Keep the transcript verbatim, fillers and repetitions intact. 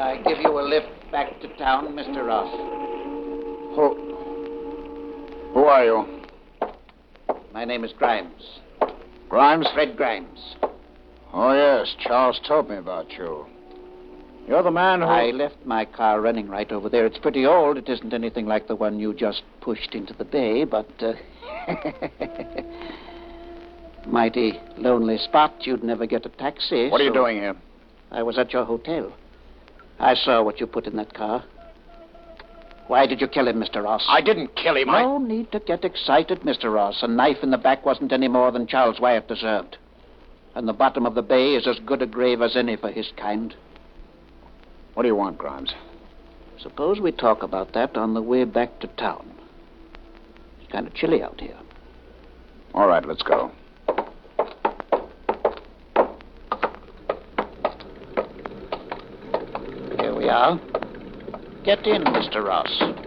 I give you a lift back to town, Mister Ross? Who... Who are you? My name is Grimes. Grimes? Fred Grimes. Oh, yes. Charles told me about you. You're the man who... I left my car running right over there. It's pretty old. It isn't anything like the one you just pushed into the bay, but... Uh... mighty lonely spot. You'd never get a taxi. What are you so doing here? I was at your hotel. I saw what you put in that car. Why did you kill him, Mister Ross? I didn't kill him. I... No need to get excited, Mister Ross. A knife in the back wasn't any more than Charles Wyatt deserved. And the bottom of the bay is as good a grave as any for his kind. What do you want, Grimes? Suppose we talk about that on the way back to town. It's kind of chilly out here. All right, let's go. Here we are. Get in, Mister Ross.